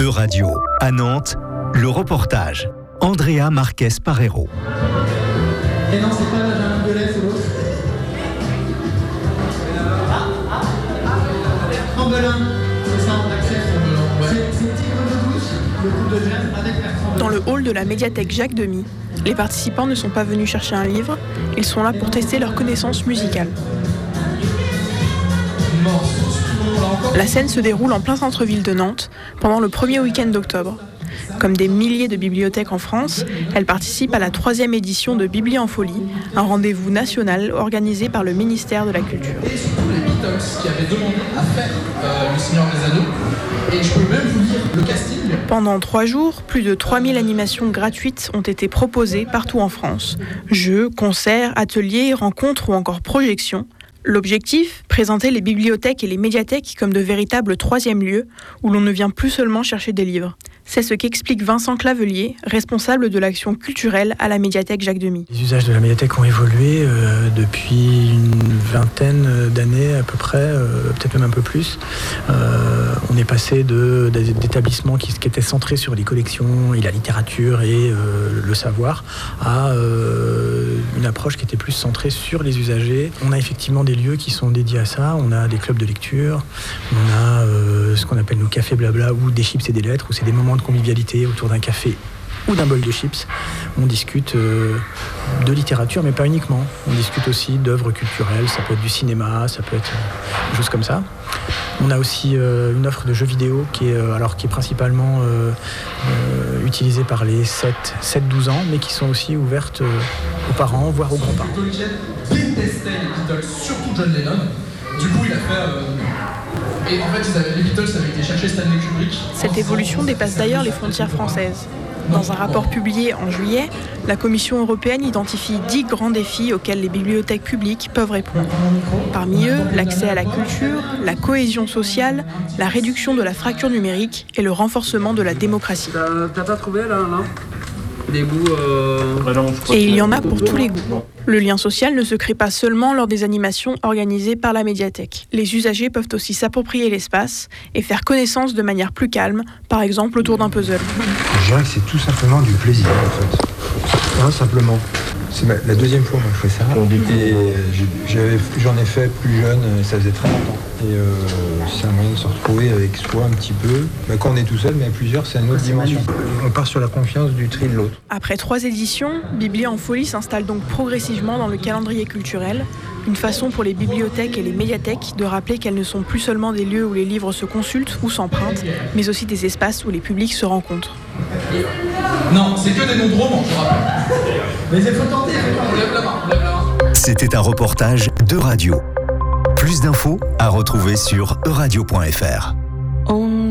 E-Radio, à Nantes, le reportage. Andrea Marquez Parero. Et non, c'est pas la Jeanne de l'Est, c'est l'autre. Trembelin, c'est ça, on accepte. C'est Tigre de Douce, le groupe de jazz avec la Trembelin. Dans le hall de la médiathèque Jacques Demy, les participants ne sont pas venus chercher un livre, ils sont là pour tester leurs connaissances musicales. La scène se déroule en plein centre-ville de Nantes, pendant le premier week-end d'octobre. Comme des milliers de bibliothèques en France, elle participe à la 3e édition de Bibli en folie, un rendez-vous national organisé par le ministère de la Culture. Et surtout les Beatles qui avaient demandé à faire Le Seigneur des Anneaux. Et je peux même vous lire le casting. Pendant 3 jours, plus de 3000 animations gratuites ont été proposées partout en France. Jeux, concerts, ateliers, rencontres ou encore projections. L'objectif, présenter les bibliothèques et les médiathèques comme de véritables 3e lieux où l'on ne vient plus seulement chercher des livres. C'est ce qu'explique Vincent Clavelier, responsable de l'action culturelle à la médiathèque Jacques Demy. Les usages de la médiathèque ont évolué depuis une vingtaine d'années à peu près, peut-être même un peu plus. On est passé d'établissements qui étaient centrés sur les collections et la littérature et le savoir à une approche qui était plus centrée sur les usagers. On a effectivement des lieux qui sont dédiés à ça. On a des clubs de lecture, on a ce qu'on appelle nos cafés blabla ou des chips et des lettres, où c'est des moments de convivialité autour d'un café ou d'un bol de chips. On discute de littérature, mais pas uniquement. On discute aussi d'œuvres culturelles, ça peut être du cinéma, ça peut être des choses comme ça. On a aussi une offre de jeux vidéo qui est principalement utilisée par les 7-12 ans, mais qui sont aussi ouvertes aux parents, voire aux grands-parents. Les collégiennes détestaient les Beatles, surtout John Lennon. Du coup, il a fait... Et en fait, les Beatles avaient été chercher Stanley Kubrick. Cette évolution dépasse d'ailleurs les frontières françaises. Dans un rapport publié en juillet, la Commission européenne identifie 10 grands défis auxquels les bibliothèques publiques peuvent répondre. Parmi eux, l'accès à la culture, la cohésion sociale, la réduction de la fracture numérique et le renforcement de la démocratie. T'as pas trouvé là, non ? Des goûts... Et il y en a pour tous les goûts. Le lien social ne se crée pas seulement lors des animations organisées par la médiathèque. Les usagers peuvent aussi s'approprier l'espace et faire connaissance de manière plus calme, par exemple autour d'un puzzle. Je dirais que c'est tout simplement du plaisir en fait. Hein, simplement. C'est la 2e fois moi, que je fais ça. Et j'en ai fait plus jeune, ça faisait très longtemps. Et c'est un moyen de se retrouver avec soi un petit peu. Quand on est tout seul, mais à plusieurs, c'est une autre dimension. On part sur la confiance du tri de l'autre. Après 3 éditions, Bibli en folie s'installe donc progressivement dans le calendrier culturel. Une façon pour les bibliothèques et les médiathèques de rappeler qu'elles ne sont plus seulement des lieux où les livres se consultent ou s'empruntent, mais aussi des espaces où les publics se rencontrent. Non, c'est que des noms de romans, je rappelle. Mais il faut tenter, On lève la main. C'était un reportage d'E-Radio. Plus d'infos à retrouver sur euradio.fr.